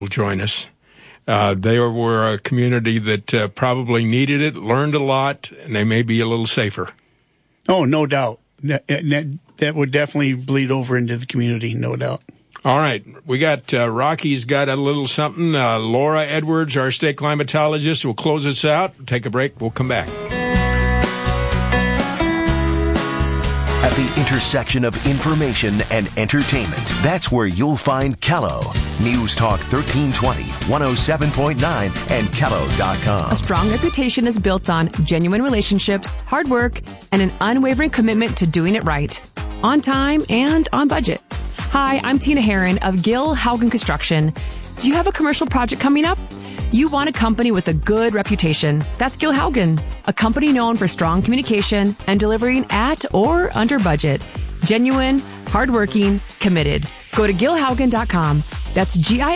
will join us. They were a community that probably needed it, learned a lot, and they may be a little safer. Oh, no doubt. That would definitely bleed over into the community, no doubt. All right. We got Rocky's got a little something. Laura Edwards, our state climatologist, will close us out. Take a break. We'll come back. At the intersection of information and entertainment, that's where you'll find Kello. News Talk 1320, 107.9, and Kello.com. A strong reputation is built on genuine relationships, hard work, and an unwavering commitment to doing it right. On time and on budget. Hi, I'm Tina Herron of Gil Haugen Construction. Do you have a commercial project coming up? You want a company with a good reputation. That's Gil Haugen, a company known for strong communication and delivering at or under budget. Genuine, hardworking, committed. Go to GilHaugen.com. That's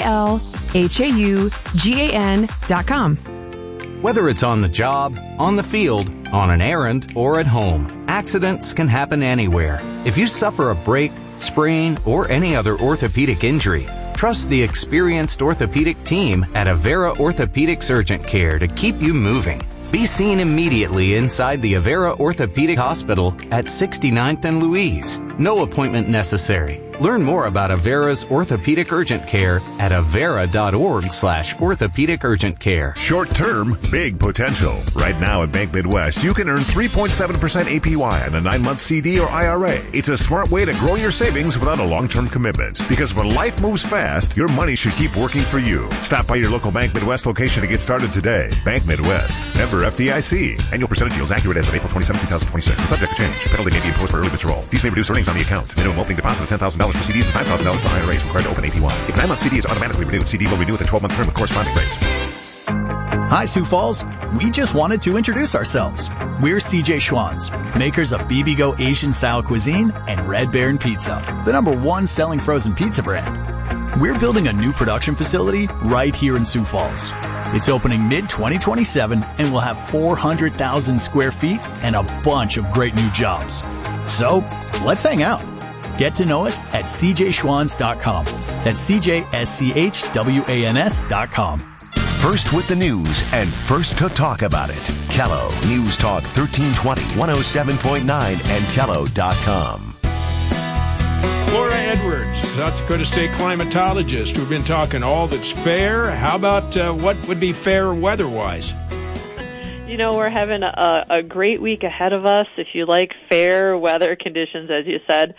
GilHaugan.com. Whether it's on the job, on the field, on an errand, or at home, accidents can happen anywhere. If you suffer a break, sprain, or any other orthopedic injury, trust the experienced orthopedic team at Avera Orthopedics Urgent Care to keep you moving. Be seen immediately inside the Avera Orthopedic Hospital at 69th and Louise. No appointment necessary. Learn more about Avera's Orthopedic Urgent Care at avera.org/orthopedic urgent care. Short term, big potential. Right now at Bank Midwest, you can earn 3.7% APY on a 9-month CD or IRA. It's a smart way to grow your savings without a long-term commitment. Because when life moves fast, your money should keep working for you. Stop by your local Bank Midwest location to get started today. Bank Midwest. Member FDIC. Annual percentage yields accurate as of April 27, 2026. Subject to change. Penalty may be imposed for early withdrawal. Fees may reduce earnings on the account. Minimum opening deposit of $10,000 for CDs and $5,000 for IRAs required to open APY. If 9-month CD is automatically renewed, CD will renew with a 12-month term with corresponding rates. Hi, Sioux Falls. We just wanted to introduce ourselves. We're CJ Schwann's, makers of BBGO Asian Style Cuisine and Red Baron Pizza, the #1 selling frozen pizza brand. We're building a new production facility right here in Sioux Falls. It's opening mid-2027 and will have 400,000 square feet and a bunch of great new jobs. So, let's hang out. Get to know us at cjschwans.com. That's CJSCHWANS.com. First with the news and first to talk about it. Kello. News Talk 1320, 107.9, and Kello.com. Laura Edwards, South Dakota State climatologist. We've been talking all that's fair. How about what would be fair weather-wise? You know, we're having a great week ahead of us. If you like fair weather conditions, as you said,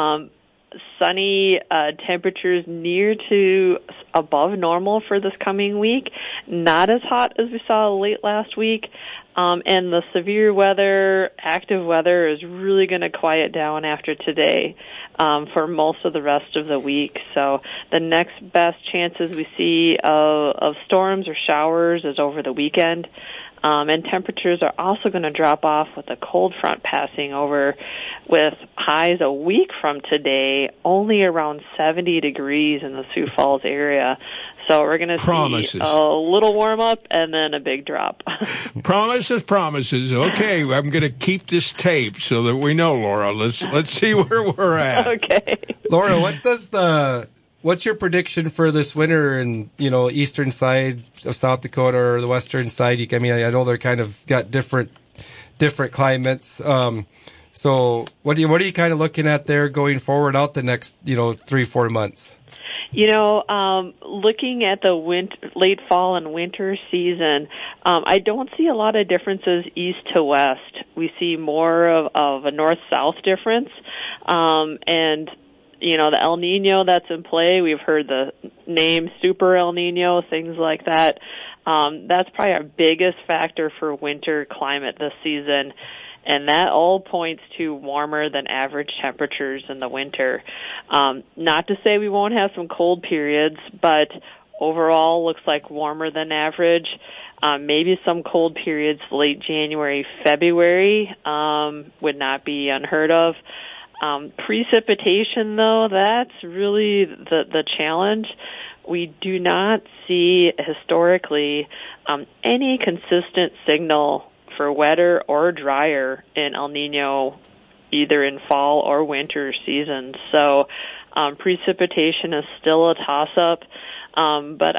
sunny temperatures near to above normal for this coming week. Not as hot as we saw late last week. And the severe weather, active weather is really going to quiet down after today for most of the rest of the week. So the next best chances we see of storms or showers is over the weekend. And temperatures are also going to drop off with a cold front passing over with highs a week from today only around 70 degrees in the Sioux Falls area. So we're going to see a little warm up and then a big drop. Promises. Okay, I'm going to keep this tape so that we know, Laura. Let's see where we're at. Okay. Laura, what's your prediction for this winter in, eastern side of South Dakota or the western side? I mean, I know they're kind of got different climates. So what are you kind of looking at there going forward out the next, 3-4 months? Looking at the late fall and winter season, I don't see a lot of differences east to west. We see more of a north-south difference, and the El Nino that's in play, we've heard the name Super El Nino, things like that. That's probably our biggest factor for winter climate this season, and that all points to warmer than average temperatures in the winter. Not to say we won't have some cold periods, but overall looks like warmer than average. Maybe some cold periods late January, February would not be unheard of. Precipitation, though, that's really the challenge. We do not see historically any consistent signal for wetter or drier in El Nino, either in fall or winter seasons. So precipitation is still a toss-up. But